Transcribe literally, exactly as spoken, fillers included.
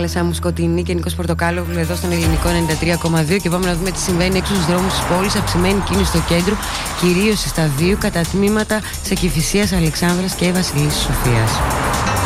Σάμου Σκοτεινή και Νίκος Πορτοκάλογλου εδώ στον Ελληνικό ενενήντα τρία κόμμα δύο. Και πάμε να δούμε τι συμβαίνει έξω στους δρόμους της πόλης. Αυξημένη κίνηση στο κέντρο, κυρίως στα δύο κατά τμήματα σε Κηφισίας Αλεξάνδρας και Βασιλίσσης Σοφίας.